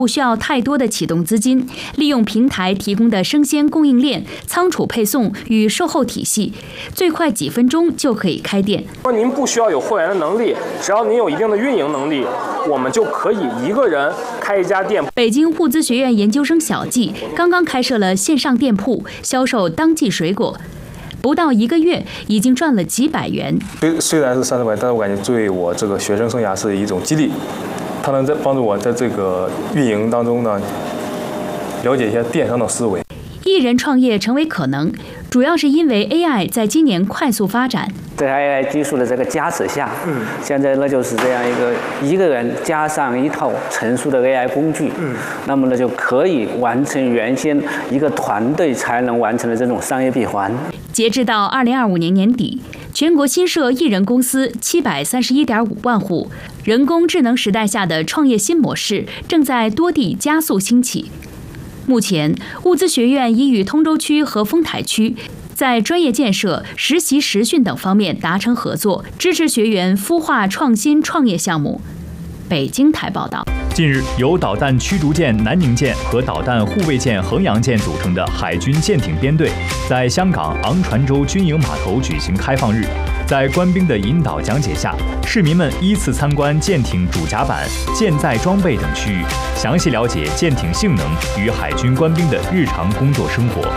不需要太多的启动资金，利用平台提供的生鲜供应链、仓储配送与售后体系，最快几分钟就可以开店。 说您不需要有货源的能力，只要您有一定的运营能力，我们就可以一个人开一家店。 北京物资学院研究生小季刚刚开设了线上店铺，销售当季水果。不到1个月，已经赚了几百元。 虽然是30块，但是我感觉对我这个学生生涯是一种激励，它能帮助我在这个运营当中呢，了解一些电商的思维。 一人创业成为可能，主要是因为 AI 在今年快速发展。 在 AI 技术的这个加持下，现在呢就是这样一个人加上一套成熟的 AI 工具，那么呢就可以完成原先一个团队才能完成的这种商业闭环。 截至到2025年年底，全国新设一人公司731.5万户，人工智能时代下的创业新模式正在多地加速兴起。目前，物资学院已与通州区和丰台区在专业建设、实习实训等方面达成合作，支持学员孵化创新创业项目。北京台报道。 近日，由导弹驱逐舰南宁舰和导弹护卫舰衡阳舰组成的海军舰艇编队，在香港昂船洲军营码头举行开放日。在官兵的引导讲解下，市民们依次参观舰艇主甲板、舰载装备等区域，详细了解舰艇性能与海军官兵的日常工作生活。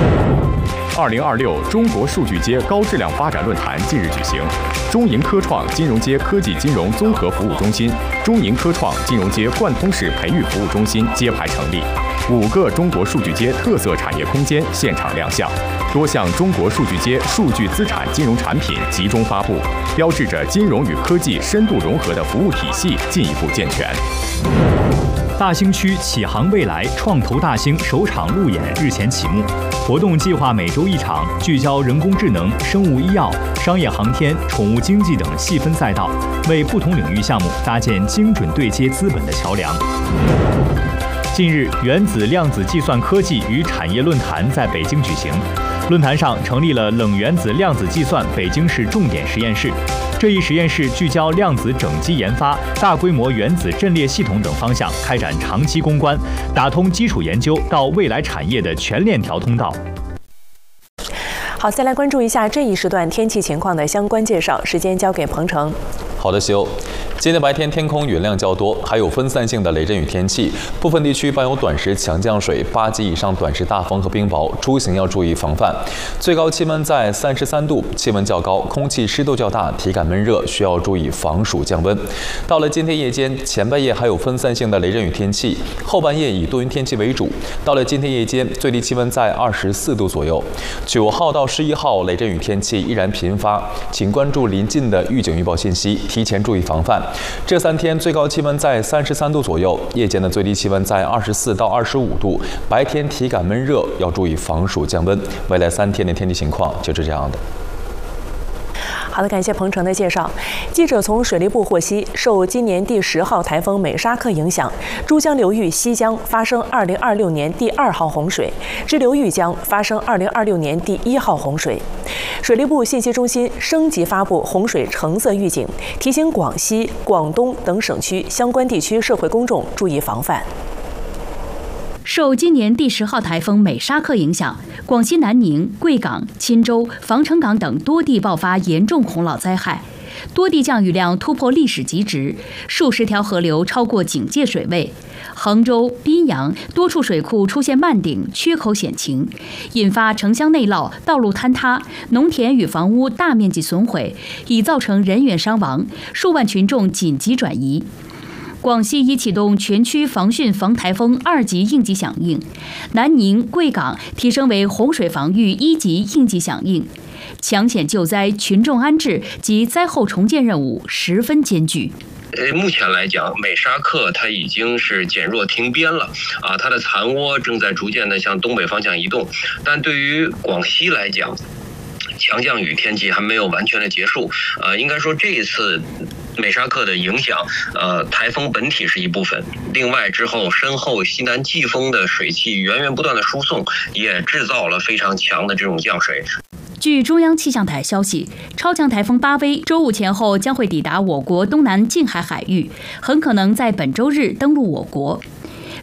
2026中国数据街高质量发展论坛近日举行，中银科创金融街科技金融综合服务中心、中银科创金融街贯通式培育服务中心揭牌成立，5个中国数据街特色产业空间现场亮相，多项中国数据街数据资产金融产品集中发布，标志着金融与科技深度融合的服务体系进一步健全。 大兴区启航未来创投大兴首场路演日前启幕，活动计划每周1场，聚焦人工智能、生物医药、商业航天、宠物经济等细分赛道，为不同领域项目搭建精准对接资本的桥梁。近日，原子量子计算科技与产业论坛在北京举行，论坛上成立了冷原子量子计算北京市重点实验室。这一实验室聚焦量子整机研发、大规模原子阵列系统等方向开展长期攻关，打通基础研究到未来产业的全链条通道。 好，再来关注一下这一时段天气情况的相关介绍，时间交给彭程。 好的，西欧。今天白天天空云量较多，还有分散性的雷阵雨天气，部分地区伴有短时强降水、8级以上短时大风和冰雹，出行要注意防范。最高气温在33度，气温较高，空气湿度较大，体感闷热，需要注意防暑降温。到了今天夜间，前半夜还有分散性的雷阵雨天气，后半夜以多云天气为主。到了今天夜间，最低气温在24度左右。9号到11号雷阵雨天气依然频发，请关注临近的预警预报信息，提前注意防范。这3天最高气温在33度左右，夜间的最低气温在24到25度，白天体感闷热，要注意防暑降温。未来3天的天气情况就是这样的。 好的，感谢彭程的介绍。记者从水利部获悉，受今年第10号台风美沙克影响，珠江流域西江发生2026年第2号洪水，支流豫江发生2026年第1号洪水。水利部信息中心升级发布洪水橙色预警，提醒广西、广东等省区相关地区社会公众注意防范。 受今年第10号台风美沙克影响，广西南宁、贵港、钦州、防城港等多地爆发严重洪涝灾害，多地降雨量突破历史极值，数十条河流超过警戒水位。衡州、宾阳多处水库出现漫顶、缺口险情，引发城乡内涝、道路坍塌、农田与房屋大面积损毁，已造成人员伤亡，数万群众紧急转移。广西已启动全区防汛防台风2级应急响应，南宁、贵港提升为洪水防御1级应急响应，抢险救灾、群众安置及灾后重建任务十分艰巨。 目前来讲，美沙克它已经是减弱停边了啊，它的残涡正在逐渐的向东北方向移动，但对于广西来讲，强降雨天气还没有完全的结束，应该说这一次美沙克的影响，台风本体是一部分，另外之后身后西南季风的水汽源源不断的输送，也制造了非常强的这种降水。 据中央气象台消息，超强台风巴威周五前后将会抵达我国东南近海海域，很可能在本周日登陆我国。